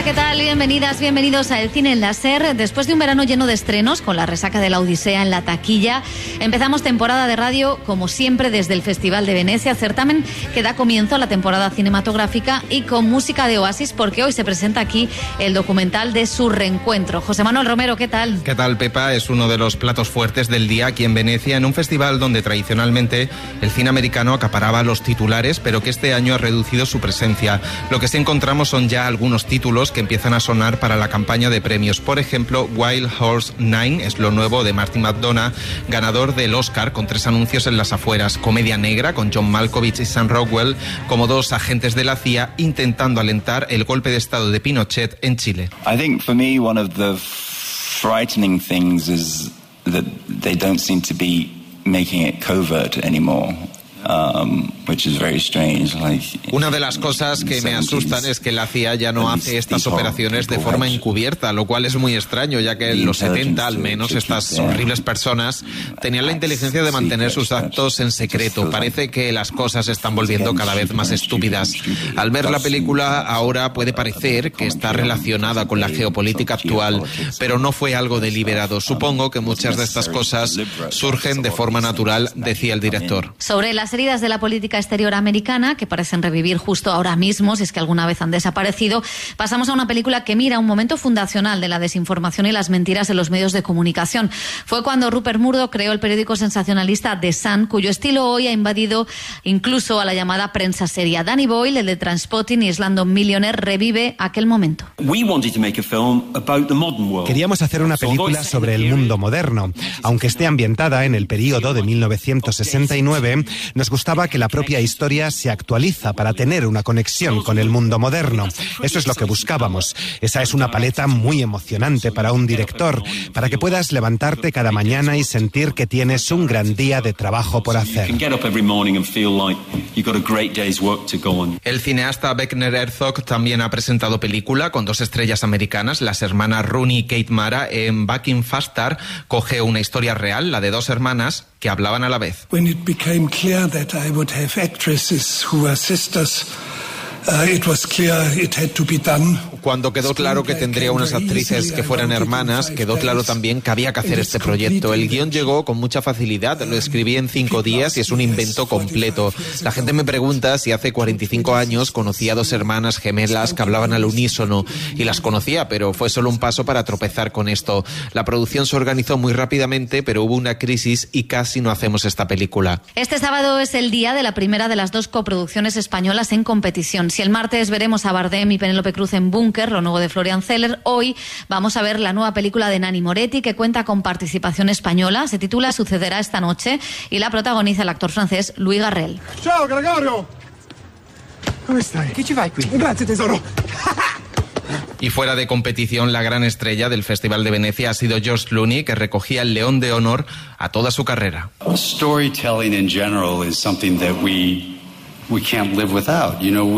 ¿qué tal? Bienvenidas, bienvenidos a El Cine en la SER. Después de un verano lleno de estrenos, con la resaca de la Odisea en la taquilla, empezamos temporada de radio, como siempre, desde el Festival de Venecia, certamen que da comienzo a la temporada cinematográfica y con música de Oasis, porque hoy se presenta aquí el documental de su reencuentro. José Manuel Romero, ¿qué tal? ¿Qué tal, Pepa? Es uno de los platos fuertes del día aquí en Venecia, en un festival donde tradicionalmente el cine americano acaparaba los titulares, pero que este año ha reducido su presencia. Lo que sí encontramos son ya algunos títulos que empiezan a sonar para la campaña de premios. Por ejemplo, Wild Horse 9 es lo nuevo de Martin McDonagh, ganador del Oscar con 3 anuncios en las afueras. Comedia negra con John Malkovich y Sam Rockwell como 2 agentes de la CIA intentando alentar el golpe de estado de Pinochet en Chile. I think for me one of the frightening things is that they don't seem to be making it covert anymore. Which is very strange. Una de las cosas que me asustan es que la CIA ya no hace estas operaciones de forma encubierta, lo cual es muy extraño, ya que en los 70 al menos estas horribles personas tenían la inteligencia de mantener sus actos en secreto. Parece que las cosas se están volviendo cada vez más estúpidas. Al ver la película ahora puede parecer que está relacionada con la geopolítica actual, pero no fue algo deliberado. Supongo que muchas de estas cosas surgen de forma natural, decía el director. Sobre las heridas de la política exterior americana, que parecen revivir justo ahora mismo, si es que alguna vez han desaparecido, pasamos a una película que mira un momento fundacional de la desinformación y las mentiras en los medios de comunicación. Fue cuando Rupert Murdoch creó el periódico sensacionalista The Sun, cuyo estilo hoy ha invadido incluso a la llamada prensa seria. Danny Boyle, el de Trainspotting y Slumdog Millionaire, revive aquel momento. Queríamos hacer una película sobre el mundo moderno. Aunque esté ambientada en el período de 1969, nos gustaba que la propia historia se actualiza para tener una conexión con el mundo moderno. Eso es lo que buscábamos. Esa es una paleta muy emocionante para un director, para que puedas levantarte cada mañana y sentir que tienes un gran día de trabajo por hacer. El cineasta Werner Herzog también ha presentado película con 2 estrellas americanas, las hermanas Rooney y Kate Mara. En Back in Faster coge una historia real, la de 2 hermanas que hablaban a la vez. When it became clear that I would have actresses who were sisters, it was clear it had to be done. Cuando quedó claro que tendría unas actrices que fueran hermanas, quedó claro también que había que hacer este proyecto. El guión llegó con mucha facilidad, lo escribí en 5 días y es un invento completo. La gente me pregunta si hace 45 años conocía a 2 hermanas gemelas que hablaban al unísono, y las conocía, pero fue solo un paso para tropezar con esto. La producción se organizó muy rápidamente, pero hubo una crisis y casi no hacemos esta película. Este sábado es el día de la primera de las 2 coproducciones españolas en competición. Si el martes veremos a Bardem y Penélope Cruz en Bunker, lo nuevo de Florian Zeller, hoy vamos a ver la nueva película de Nanni Moretti, que cuenta con participación española. Se titula Sucederá esta noche y la protagoniza el actor francés Louis Garrel. Ciao Gregorio! Come stai? Che ci fai qui? Grazie tesoro. Y fuera de competición, la gran estrella del Festival de Venecia ha sido George Clooney, que recogía el León de Honor a toda su carrera. Storytelling in general is something that we can't live without.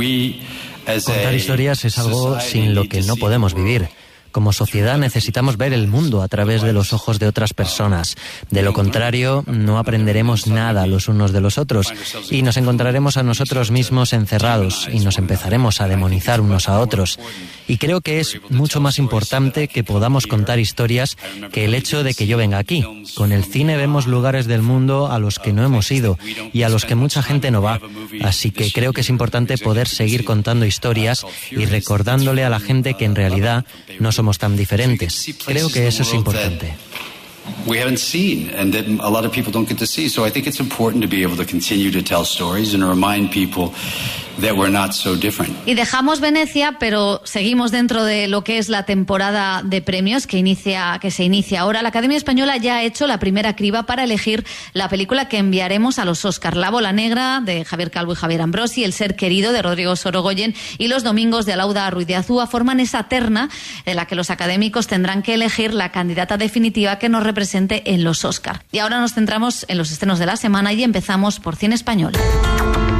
Contar historias es algo sin lo que no podemos vivir. Como sociedad necesitamos ver el mundo a través de los ojos de otras personas. De lo contrario, no aprenderemos nada los unos de los otros y nos encontraremos a nosotros mismos encerrados y nos empezaremos a demonizar unos a otros. Y creo que es mucho más importante que podamos contar historias que el hecho de que yo venga aquí. Con el cine vemos lugares del mundo a los que no hemos ido y a los que mucha gente no va. Así que creo que es importante poder seguir contando historias y recordándole a la gente que en realidad no somos tan diferentes. Creo que eso es importante. We haven't seen and that a lot of people don't get to see. So I think it's important to be able to continue to tell stories and to remind people that we're not so different. Y dejamos Venecia, pero seguimos dentro de lo que es la temporada de premios que se inicia ahora. La Academia Española ya ha hecho la primera criba para elegir la película que enviaremos a los Oscar. La Bola Negra, de Javier Calvo y Javier Ambrosi, El Ser Querido, de Rodrigo Sorogoyen, y Los Domingos, de Alauda Ruiz de Azúa, forman esa terna de la que los académicos tendrán que elegir la candidata definitiva que nos represente en los Oscar. Y ahora nos centramos en los estrenos de la semana y empezamos por cine español.